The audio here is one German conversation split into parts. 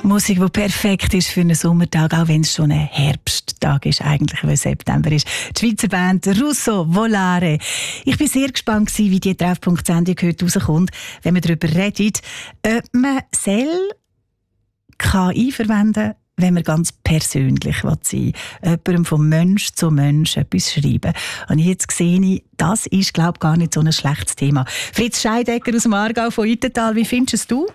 Musik, die perfekt ist für einen Sommertag, auch wenn es schon ein Herbsttag ist, eigentlich, weil September ist. Die Schweizer Band Russo Volare. Ich bin sehr gespannt, wie die Treffpunkt-Sendung heute rauskommt, wenn wir darüber reden, ob man KI verwenden, wenn man ganz persönlich sein will. Jemandem von Mensch zu Mensch etwas schreiben. Und jetzt sehe ich, das ist, glaube ich, gar nicht so ein schlechtes Thema. Fritz Scheidegger aus dem Aargau von Ittental, wie findest du?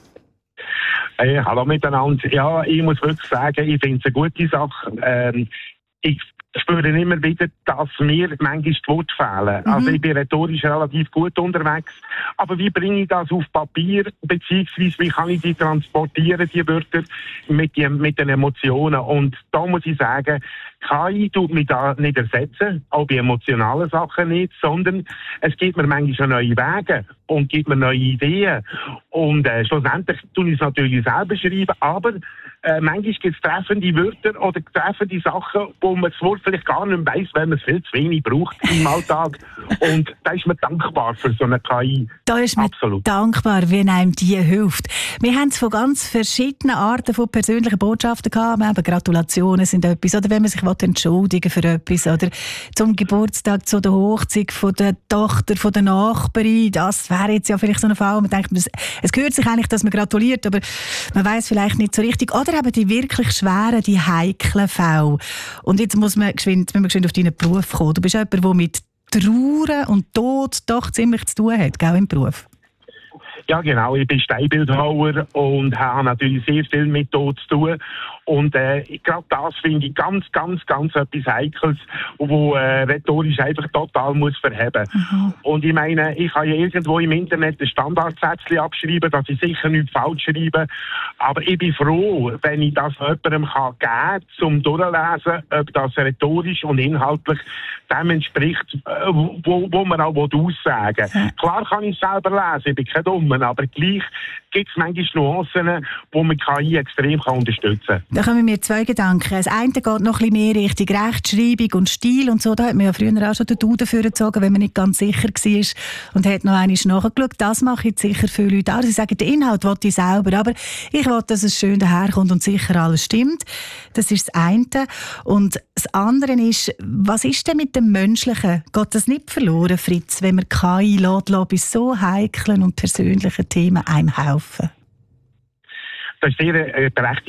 Hey, hallo miteinander. Ja, ich muss wirklich sagen, ich finde es eine gute Sache. Ich spüre immer wieder, dass mir manchmal die Worte fehlen. Also ich bin rhetorisch relativ gut unterwegs. Aber wie bringe ich das auf Papier, beziehungsweise wie kann ich die transportieren, die Wörter, mit den Emotionen? Und da muss ich sagen, KI tut mich da nicht ersetzen, auch bei emotionalen Sachen nicht, sondern es gibt mir manchmal neue Wege und gibt mir neue Ideen. Und schlussendlich tue ich es natürlich selber schreiben, aber manchmal gibt es treffende Wörter oder treffende Sachen, wo man das Wort vielleicht gar nicht weiss, weil man es viel zu wenig braucht im Alltag. Und da ist man dankbar für so eine KI. Da ist man dankbar, wenn einem die hilft. Wir haben es von ganz verschiedenen Arten von persönlichen Botschaften gehabt. Wir haben Gratulationen sind etwas, oder wenn man sich entschuldigen für etwas, oder zum Geburtstag, zu der Hochzeit von der Tochter, von der Nachbarin. Das wäre jetzt ja vielleicht so ein Fall. Man denkt, es gehört sich eigentlich, dass man gratuliert, aber man weiss vielleicht nicht so richtig. Oder eben die wirklich schweren, die heiklen Fälle. Und jetzt muss man geschwind auf deinen Beruf kommen. Du bist jemand, der mit Trauer und Tod doch ziemlich zu tun hat, gell, im Beruf. Ja, genau. Ich bin Steinbildhauer und habe natürlich sehr viel mit Tod zu tun. Und gerade das finde ich ganz etwas Heikles, wo rhetorisch einfach total muss verheben. Und ich meine, ich kann ja irgendwo im Internet ein Standardsätzchen abschreiben, dass ich sicher nichts falsch schreibe. Aber ich bin froh, wenn ich das jemandem geben kann, zum Durchlesen, ob das rhetorisch und inhaltlich dem entspricht, wo man auch aussagen will. Klar kann ich es selber lesen, ich bin kein Dummer, aber gleich gibt es manchmal Nuancen, wo man KI extrem unterstützen kann. Da kommen mir zwei Gedanken. Das eine geht noch ein bisschen mehr Richtung Rechtschreibung und Stil und so. Da hat man ja früher auch schon den Duden vorgezogen, wenn man nicht ganz sicher war und hat noch einmal nachgeschaut. Das mache jetzt sicher viele Leute auch. Sie sagen, den Inhalt will ich selber, aber ich will, dass es schön daherkommt und sicher alles stimmt. Das ist das eine. Und das andere ist, was ist denn mit dem Menschlichen? Geht das nicht verloren, Fritz, wenn man KI lässt, bei so heiklen und persönlichen Themen einem helfen? Das ist sehr berechtigt.